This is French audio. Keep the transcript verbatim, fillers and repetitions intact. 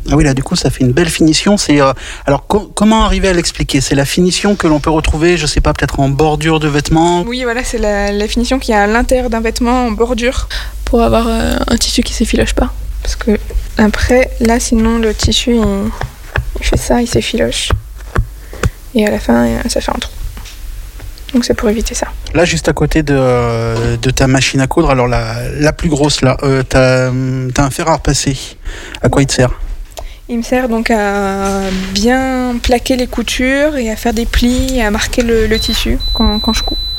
Ah oui, là, du coup, ça fait une belle finition. C'est, euh, alors, co- comment arriver à l'expliquer? C'est la finition que l'on peut retrouver, je sais pas, peut-être en bordure de vêtements. Oui, voilà, c'est la, la finition qu'il y a à l'intérieur d'un vêtement en bordure pour avoir euh, un tissu qui s'effiloche pas. Parce que après, là, sinon, le tissu, il, il fait ça, il s'effiloche. Et à la fin, ça fait un trou. Donc c'est pour éviter ça. Là, juste à côté de, euh, de ta machine à coudre, alors la, la plus grosse, là, euh, t'as, t'as un fer à repasser. À quoi il te sert? Il me sert donc à bien plaquer les coutures et à faire des plis et à marquer le, le tissu quand, quand je couds.